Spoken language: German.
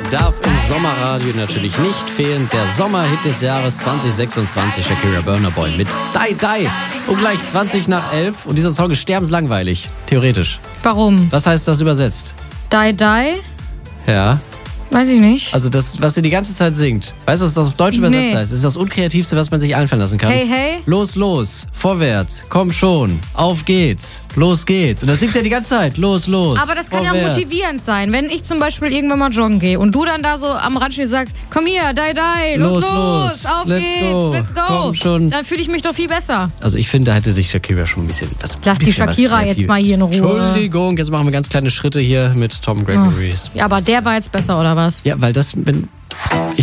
darf im Sommerradio natürlich nicht fehlen. Der Sommerhit des Jahres 2026, Shakira Burna Boy mit Die Die. Und gleich 11:20. Und dieser Song ist sterbenslangweilig, theoretisch. Warum? Was heißt das übersetzt? Die Die? Ja. Weiß ich nicht. Also das, was sie die ganze Zeit singt. Weißt du, was das auf Deutsch übersetzt heißt? Das ist das Unkreativste, was man sich einfallen lassen kann. Hey, hey. Los, los, vorwärts, komm schon, auf geht's, los geht's. Und das singt sie ja die ganze Zeit. Los, los, Aber das kann vorwärts. ja motivierend sein. Wenn ich zum Beispiel irgendwann mal joggen gehe und du dann da so am Rand stehst und sagst, komm hier, Die, los, auf geht's, let's go. Komm schon. Dann fühle ich mich doch viel besser. Also ich finde, da hätte sich Shakira schon ein bisschen... Lass die Shakira jetzt mal hier in Ruhe. Entschuldigung, jetzt machen wir ganz kleine Schritte hier mit Tom Gregory. Ja, aber der war jetzt besser, oder was? Ja, weil das...